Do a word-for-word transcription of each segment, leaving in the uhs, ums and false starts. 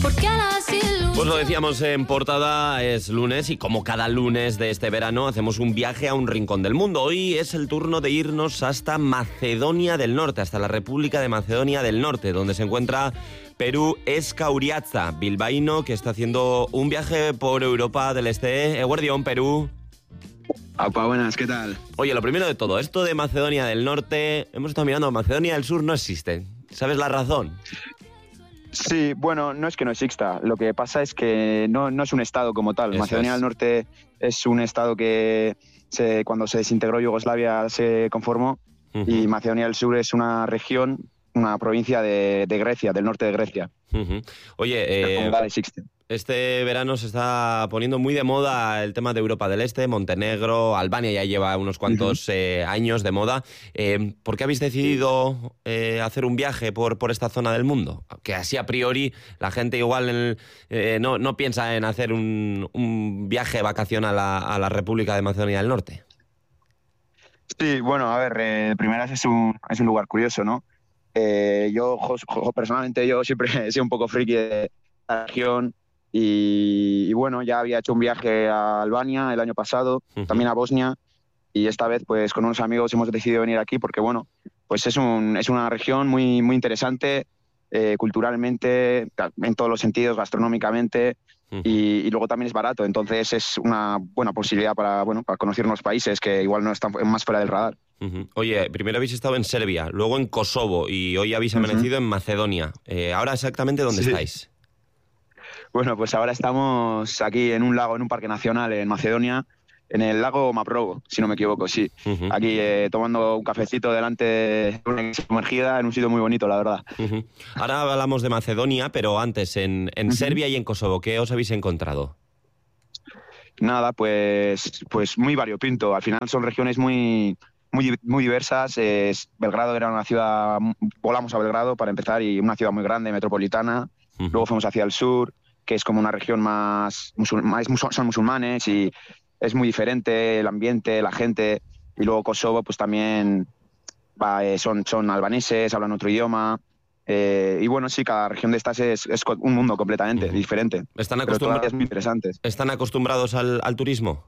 Pues lo decíamos en portada, es lunes y como cada lunes de este verano hacemos un viaje a un rincón del mundo. Hoy es el turno de irnos hasta Macedonia del Norte, hasta la República de Macedonia del Norte, donde se encuentra Perú Escauriatza, bilbaíno que está haciendo un viaje por Europa del Este. Eguerdión, Perú. Apa, buenas, ¿qué tal? Oye, lo primero de todo, esto de Macedonia del Norte, hemos estado mirando, Macedonia del Sur no existe. ¿Sabes la razón? Sí, bueno, no es que no exista. Lo que pasa es que no, no es un estado como tal. Eso Macedonia es. del Norte es un estado que se, cuando se desintegró Yugoslavia se conformó. Uh-huh. Y Macedonia del Sur es una región, una provincia de, de Grecia, del norte de Grecia. Uh-huh. Oye, eh, Como tal existe. este verano se está poniendo muy de moda el tema de Europa del Este, Montenegro, Albania ya lleva unos cuantos uh-huh. eh, años de moda. Eh, ¿Por qué habéis decidido eh, hacer un viaje por, por esta zona del mundo? Que así a priori la gente igual en, eh, no, no piensa en hacer un, un viaje de vacación a la, a la República de Macedonia del Norte. Sí, bueno, a ver, eh, primeras es un, es un lugar curioso, ¿no? Eh, yo, jo, jo, personalmente, yo siempre he sido un poco friki de la región. Y, y bueno, ya había hecho un viaje a Albania el año pasado, uh-huh. también a Bosnia, y esta vez pues con unos amigos hemos decidido venir aquí porque bueno, pues es, un, es una región muy, muy interesante, eh, culturalmente, en todos los sentidos, gastronómicamente, uh-huh. y, y luego también es barato, entonces es una buena posibilidad para, bueno, para conocer unos países que igual no están más fuera del radar. Uh-huh. Oye, primero habéis estado en Serbia, luego en Kosovo y hoy habéis amanecido uh-huh. en Macedonia. Eh, ¿Ahora exactamente dónde sí. estáis? Bueno, pues ahora estamos aquí en un lago, en un parque nacional en Macedonia, en el lago Maprovo, si no me equivoco, sí. Uh-huh. Aquí eh, tomando un cafecito delante de una sumergida en un sitio muy bonito, la verdad. Uh-huh. Ahora hablamos de Macedonia, pero antes, en, en uh-huh. Serbia y en Kosovo, ¿qué os habéis encontrado? Nada, pues, pues muy variopinto. Al final son regiones muy, muy, muy diversas. Es, Belgrado era una ciudad, volamos a Belgrado para empezar, y una ciudad muy grande, metropolitana. Uh-huh. Luego fuimos hacia el sur, que es como una región más, musul- más son musulmanes y es muy diferente el ambiente, la gente. Y luego Kosovo, pues también va, eh, son, son albaneses, hablan otro idioma. Eh, y bueno, sí, cada región de estas es, es un mundo completamente uh-huh. diferente. ¿Están, pero acostumbra- todas muy interesantes. ¿Están acostumbrados al, al turismo?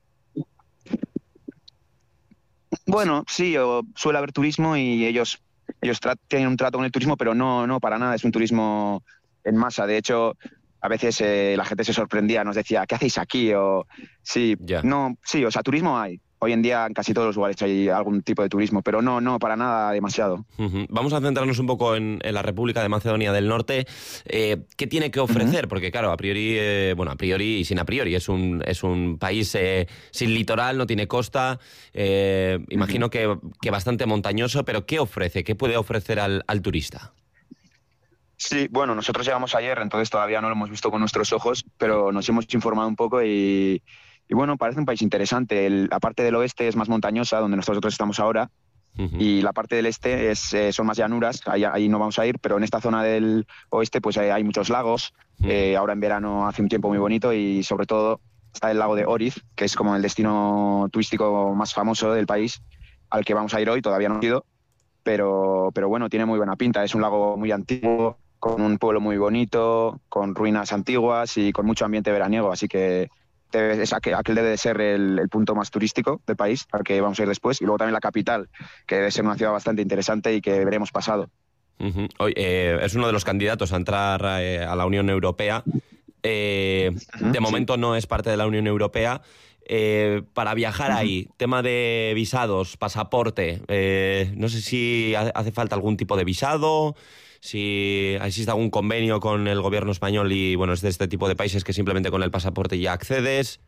Bueno, sí, o, suele haber turismo y ellos, ellos tra- tienen un trato con el turismo, pero no, no para nada, es un turismo en masa. De hecho, a veces eh, la gente se sorprendía, nos decía, ¿qué hacéis aquí? O sí, yeah. no, sí, o sea, turismo hay. Hoy en día en casi todos los lugares hay algún tipo de turismo, pero no, no, para nada demasiado. Uh-huh. Vamos a centrarnos un poco en, en la República de Macedonia del Norte. Eh, ¿Qué tiene que ofrecer? Uh-huh. Porque claro, a priori, eh, bueno, a priori y sin a priori, es un, es un país eh, sin litoral, no tiene costa, eh, imagino uh-huh. que, que bastante montañoso, pero ¿qué ofrece? ¿Qué puede ofrecer al, al turista? Sí, bueno, nosotros llegamos ayer, entonces todavía no lo hemos visto con nuestros ojos, pero nos hemos informado un poco y, y bueno, parece un país interesante. El, la parte del oeste es más montañosa, donde nosotros estamos ahora, uh-huh. y la parte del este es, eh, son más llanuras, ahí, ahí no vamos a ir, pero en esta zona del oeste pues hay, hay muchos lagos, uh-huh. eh, ahora en verano hace un tiempo muy bonito y sobre todo está el lago de Ohrid, que es como el destino turístico más famoso del país, al que vamos a ir hoy, todavía no hemos ido, pero, pero bueno, tiene muy buena pinta, es un lago muy antiguo, con un pueblo muy bonito, con ruinas antiguas y con mucho ambiente veraniego, así que debe, es aquel, aquel debe de ser el, el punto más turístico del país, al que vamos a ir después, y luego también la capital, que debe ser una ciudad bastante interesante y que veremos pasado. Uh-huh. Hoy, eh, es uno de los candidatos a entrar eh, a la Unión Europea. Eh, uh-huh, de momento sí. no es parte de la Unión Europea. Eh, para viajar uh-huh. ahí, tema de visados, pasaporte, eh, no sé si hace falta algún tipo de visado, si existe algún convenio con el gobierno español y bueno, es de este tipo de países que simplemente con el pasaporte ya accedes.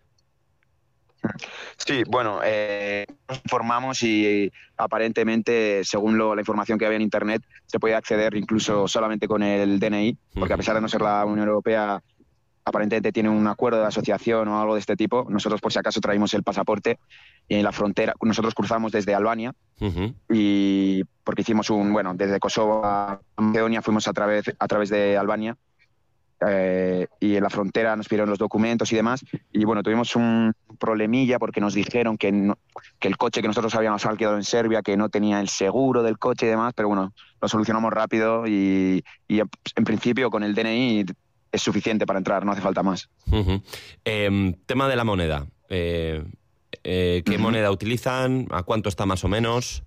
Sí, bueno, eh, nos informamos y aparentemente, según lo, la información que había en Internet, se puede acceder incluso solamente con el D N I, porque a pesar de no ser la Unión Europea, aparentemente tiene un acuerdo de asociación o algo de este tipo. Nosotros, por si acaso, traímos el pasaporte y en la frontera, nosotros cruzamos desde Albania, uh-huh. y porque hicimos un, bueno, desde Kosovo a Macedonia fuimos a través, a través de Albania, eh, y en la frontera nos pidieron los documentos y demás, y bueno, tuvimos un problemilla porque nos dijeron que, no, que el coche que nosotros habíamos alquilado en Serbia, que no tenía el seguro del coche y demás, pero bueno, lo solucionamos rápido y, y en principio con el D N I es suficiente para entrar, no hace falta más. Uh-huh. Eh, tema de la moneda. Eh, eh, ¿Qué uh-huh. moneda utilizan? ¿A cuánto está más o menos?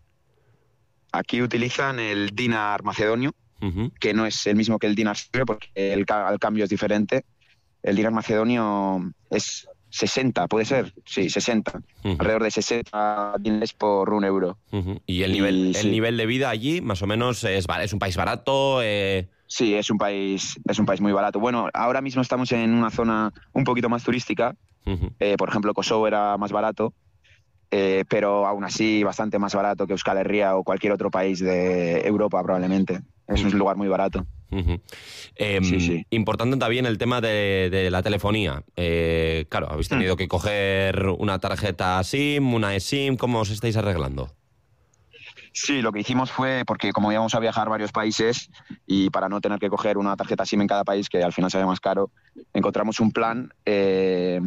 Aquí utilizan el dinar macedonio, uh-huh. que no es el mismo que el dinar sirio, porque el, el cambio es diferente. El dinar macedonio es sesenta, ¿puede ser? Sí, sesenta. Uh-huh. Alrededor de sesenta dinares por un euro. Uh-huh. ¿Y el nivel, y, el sí. nivel de vida allí, más o menos, es, es un país barato? Eh... Sí, es un país, es un país muy barato. Bueno, ahora mismo estamos en una zona un poquito más turística. Uh-huh. Eh, por ejemplo, Kosovo era más barato. Eh, pero aún así bastante más barato que Euskal Herria o cualquier otro país de Europa probablemente. Es un lugar muy barato. Uh-huh. Eh, sí, sí. Importante también el tema de, de la telefonía. Eh, claro, habéis tenido uh-huh. que coger una tarjeta SIM, una eSIM. ¿Cómo os estáis arreglando? Sí, lo que hicimos fue, porque como íbamos a viajar varios países y para no tener que coger una tarjeta SIM en cada país, que al final sale más caro, encontramos un plan eh,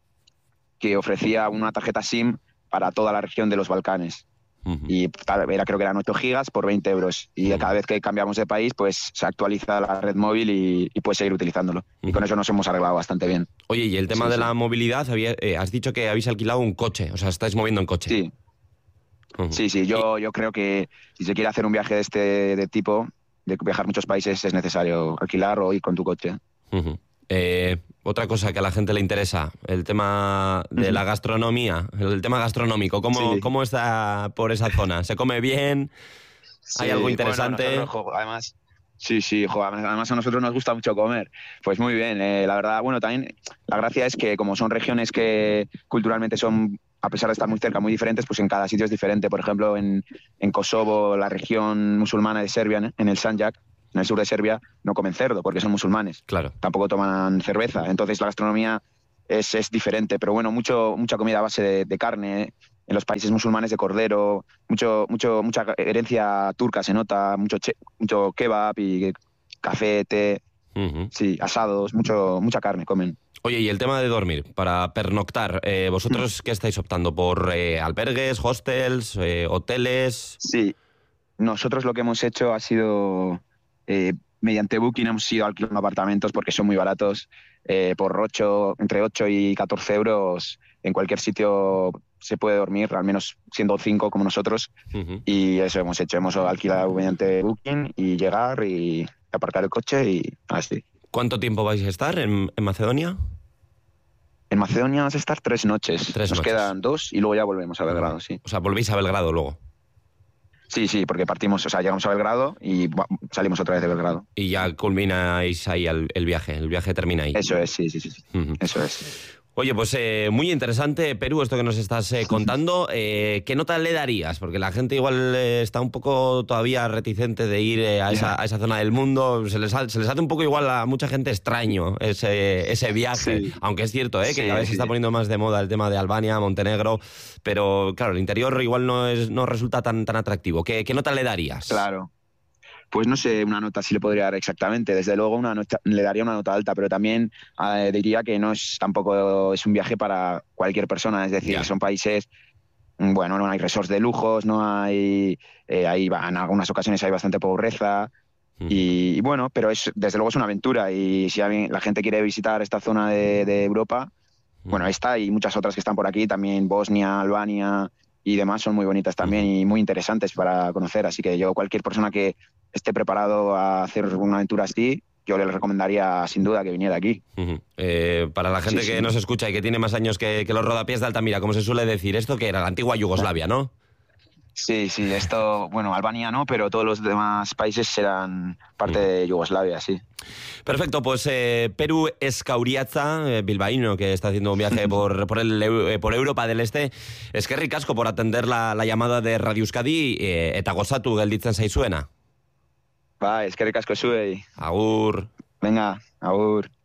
que ofrecía una tarjeta SIM para toda la región de los Balcanes. Uh-huh. Y era, creo que eran ocho gigas por veinte euros. Y uh-huh. cada vez que cambiamos de país, pues se actualiza la red móvil y, y puedes seguir utilizándolo. Uh-huh. Y con eso nos hemos arreglado bastante bien. Oye, y el tema sí, de sí. la movilidad, había, eh, has dicho que habéis alquilado un coche, o sea, estáis moviendo en coche. Sí, uh-huh. sí, sí. Yo, yo creo que si se quiere hacer un viaje de este de tipo, de viajar muchos países, es necesario alquilar o ir con tu coche. Uh-huh. Eh, otra cosa que a la gente le interesa, el tema de uh-huh. la gastronomía, el tema gastronómico, ¿cómo, sí. ¿cómo está por esa zona? ¿Se come bien? Sí, ¿hay algo interesante? Bueno, nosotros, jo, además, sí, sí, jo, además a nosotros nos gusta mucho comer. Pues muy bien, eh, la verdad, bueno, también la gracia es que como son regiones que culturalmente son, a pesar de estar muy cerca, muy diferentes, pues en cada sitio es diferente. Por ejemplo, en, en Kosovo, la región musulmana de Serbia, ¿eh? en el Sandjak, en el sur de Serbia, no comen cerdo porque son musulmanes. Claro. Tampoco toman cerveza. Entonces la gastronomía es, es diferente. Pero bueno, mucho, mucha comida a base de, de carne. En los países musulmanes de cordero. Mucho, mucho, mucha herencia turca se nota. Mucho, che, mucho kebab y café, té. Uh-huh. Sí, asados. Mucho, mucha carne comen. Oye, y el tema de dormir, para pernoctar, eh, ¿vosotros uh-huh. qué estáis optando? ¿Por eh, albergues, hostels, eh, hoteles? Sí. Nosotros lo que hemos hecho ha sido... Eh, mediante Booking hemos ido alquilando apartamentos porque son muy baratos, eh, por ocho, entre ocho y catorce euros en cualquier sitio se puede dormir, al menos siendo cinco como nosotros, uh-huh. y eso hemos hecho, hemos alquilado mediante Booking y llegar y aparcar el coche y así. ¿Cuánto tiempo vais a estar en, en Macedonia? En Macedonia vamos a estar tres noches, tres nos noches. Quedan dos y luego ya volvemos a Belgrado, sí. O sea, volvéis a Belgrado luego. Sí, sí, porque partimos, o sea, llegamos a Belgrado y bueno, salimos otra vez de Belgrado. Y ya culmináis ahí el, el viaje, el viaje termina ahí. Eso es, sí, sí, sí, sí. Uh-huh. Eso es. Oye, pues eh, muy interesante, Perú, esto que nos estás eh, contando. Eh, ¿Qué nota le darías? Porque la gente igual eh, está un poco todavía reticente de ir eh, a, esa, a esa zona del mundo. Se les, se les hace un poco igual a mucha gente extraño ese, ese viaje. Sí. Aunque es cierto, eh, que sí, cada vez se sí. está poniendo más de moda el tema de Albania, Montenegro. Pero claro, el interior igual no, es, no resulta tan, tan atractivo. ¿Qué, ¿Qué nota le darías? Claro. Pues no sé una nota si le podría dar exactamente. Desde luego una nota, le daría una nota alta, pero también eh, diría que no es tampoco es un viaje para cualquier persona. Es decir, yeah. son países, bueno, no hay resorts de lujos, no hay, eh, hay en algunas ocasiones hay bastante pobreza. Mm. Y, y bueno, pero es desde luego es una aventura. Y si alguien, la gente quiere visitar esta zona de, de Europa, mm. bueno, esta y muchas otras que están por aquí, también Bosnia, Albania y demás, son muy bonitas también mm. y muy interesantes para conocer. Así que yo, cualquier persona que esté preparado a hacer una aventura así, yo le recomendaría sin duda que viniera aquí. Uh-huh. Eh, para la gente sí, que sí. nos escucha y que tiene más años que, que los rodapiés de Altamira, como se suele decir, esto que era la antigua Yugoslavia, ¿no? Sí, sí, esto, bueno, Albania no, pero todos los demás países serán parte uh-huh. de Yugoslavia, sí. Perfecto, pues eh, Peru Escauriatza, eh, bilbaíno, que está haciendo un viaje por, por, el, eh, por Europa del Este. Es que ricasco por atender la, la llamada de Radio Euskadi, eh, eta gozatu gelditzen zaizuena. Ba, eskerrik asko zuei. Agur. Venga, agur.